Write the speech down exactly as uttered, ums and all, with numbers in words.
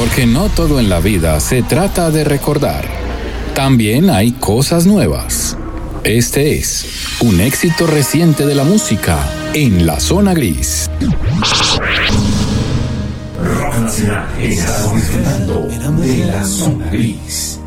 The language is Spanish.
Porque no todo en la vida se trata de recordar. También hay cosas nuevas. Este es un éxito reciente de la música en la zona gris. Rock Nacional, estás disfrutando de la zona gris.